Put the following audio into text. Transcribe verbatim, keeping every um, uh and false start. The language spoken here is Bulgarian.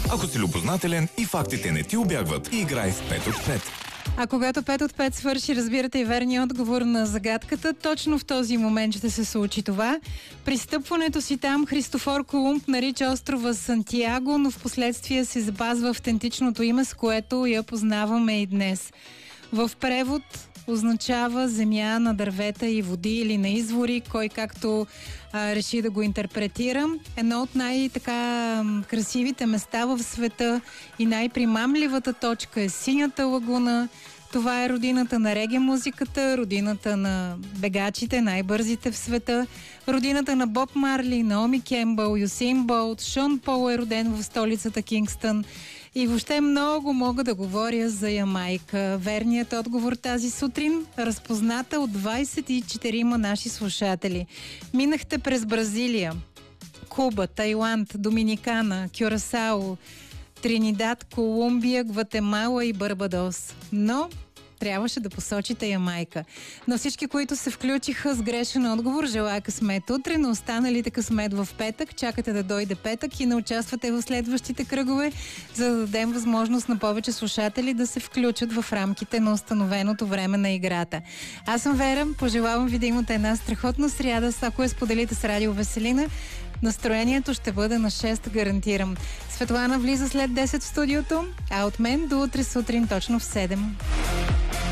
Ако си любознателен и фактите не ти убягват, играй в пет от пет. А когато пет от пет свърши, разбирате и верния отговор на загадката, точно в този момент ще се случи това. При стъпването си там Христофор Колумб нарича острова Сантияго, но в последствие се запазва автентичното име, с което я познаваме и днес. В превод означава земя на дървета и води или на извори, кой както а, реши да го интерпретира. Едно от най-така красивите места в света и най-примамливата точка е Синята лагуна. Това е родината на реге музиката, родината на бегачите, най-бързите в света, родината на Боб Марли, Наоми Кембъл, Юсейн Болт, Шон Пол е роден в столицата Кингстън. И въобще много мога да говоря за Ямайка. Верният отговор тази сутрин, разпозната от двайсет и четирима наши слушатели. Минахте през Бразилия, Куба, Тайланд, Доминикана, Кюрасао, Тринидад, Колумбия, Гватемала и Барбадос. Но трябваше да посочите Ямайка. На всички, които се включиха с грешен отговор, желая късмет утре, на останалите късмет в петък. Чакате да дойде петък и не участвате в следващите кръгове, за да дадем възможност на повече слушатели да се включат в рамките на установеното време на играта. Аз съм Вера, пожелавам ви да имате една страхотна сряда, ако я споделите с Радио Веселина. Настроението ще бъде на шест, гарантирам. Светлана влиза след десет в студиото, а от мен до утре сутрин точно в седем.